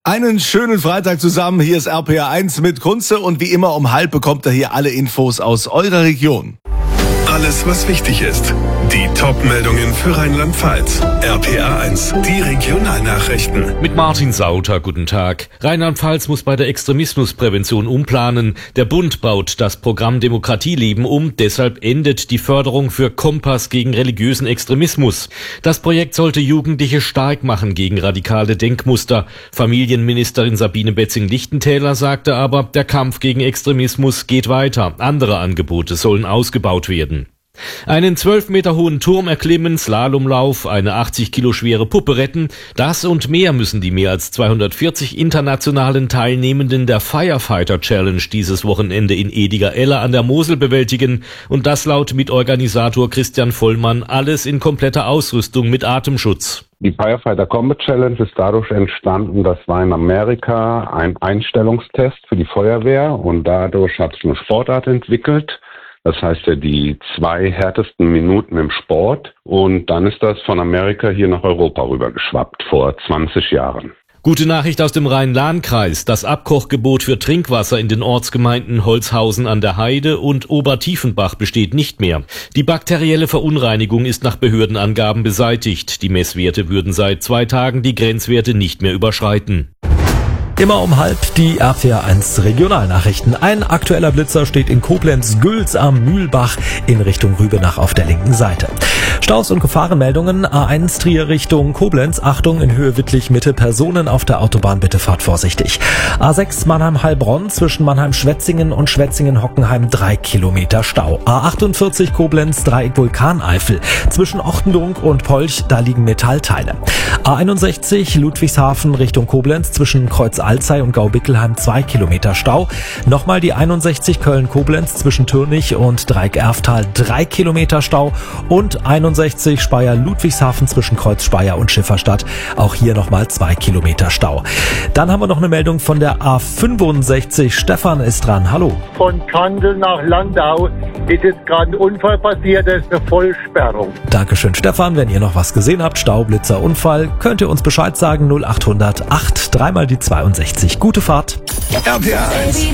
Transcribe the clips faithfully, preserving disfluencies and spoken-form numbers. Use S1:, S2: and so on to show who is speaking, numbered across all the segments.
S1: Einen schönen Freitag zusammen. Hier ist R P R eins mit Kunze und wie immer um halb bekommt ihr hier alle Infos aus eurer Region.
S2: Alles, was wichtig ist. Die Top-Meldungen für Rheinland-Pfalz. R P R eins, die Regionalnachrichten.
S3: Mit Martin Sauter, guten Tag. Rheinland-Pfalz muss bei der Extremismusprävention umplanen. Der Bund baut das Programm Demokratieleben um. Deshalb endet die Förderung für Kompass gegen religiösen Extremismus. Das Projekt sollte Jugendliche stark machen gegen radikale Denkmuster. Familienministerin Sabine Betzing-Lichtentäler sagte aber, der Kampf gegen Extremismus geht weiter. Andere Angebote sollen ausgebaut werden. Einen zwölf Meter hohen Turm erklimmen, Slalomlauf, eine achtzig Kilo schwere Puppe retten, das und mehr müssen die mehr als zweihundertvierzig internationalen Teilnehmenden der Firefighter Challenge dieses Wochenende in Ediger-Eller an der Mosel bewältigen und das laut Mitorganisator Christian Vollmann alles in kompletter Ausrüstung mit Atemschutz.
S4: Die Firefighter Combat Challenge ist dadurch entstanden, das war in Amerika ein Einstellungstest für die Feuerwehr und dadurch hat sich eine Sportart entwickelt. Das heißt ja die zwei härtesten Minuten im Sport und dann ist das von Amerika hier nach Europa rübergeschwappt vor zwanzig Jahren.
S3: Gute Nachricht aus dem Rhein-Lahn-Kreis. Das Abkochgebot für Trinkwasser in den Ortsgemeinden Holzhausen an der Heide und Obertiefenbach besteht nicht mehr. Die bakterielle Verunreinigung ist nach Behördenangaben beseitigt. Die Messwerte würden seit zwei Tagen die Grenzwerte nicht mehr überschreiten.
S5: Immer um halb die R P R eins Regionalnachrichten. Ein aktueller Blitzer steht in Koblenz-Gülz am Mühlbach in Richtung Rübenach auf der linken Seite. Staus und Gefahrenmeldungen. A eins Trier Richtung Koblenz. Achtung, in Höhe Wittlich-Mitte. Personen auf der Autobahn, bitte fahrt vorsichtig. A sechs Mannheim-Heilbronn zwischen Mannheim-Schwetzingen und Schwetzingen-Hockenheim drei Kilometer Stau. A achtundvierzig Koblenz Dreieck Vulkaneifel. Zwischen Ochtendunk und Polch, da liegen Metallteile. A einundsechzig Ludwigshafen Richtung Koblenz zwischen Kreuz Alzey und Gaubickelheim zwei Kilometer Stau. Nochmal die einundsechzig Köln-Koblenz zwischen Türnich und Dreieck-Erftal drei Kilometer Stau und einundsechzig Speyer-Ludwigshafen zwischen Kreuz Speyer und Schifferstadt. Auch hier nochmal zwei Kilometer Stau. Dann haben wir noch eine Meldung von der A fünfundsechzig. Stefan ist dran. Hallo.
S6: Von Kandel nach Landau ist jetzt gerade ein Unfall passiert, das ist eine Vollsperrung.
S5: Dankeschön, Stefan. Wenn ihr noch was gesehen habt, Stau, Blitzer, Unfall, könnt ihr uns Bescheid sagen. null achthundert acht, dreimal die zweiundsechzig. Gute Fahrt.
S2: R P R eins.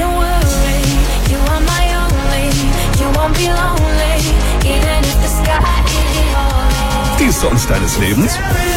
S2: Die Songs deines Lebens?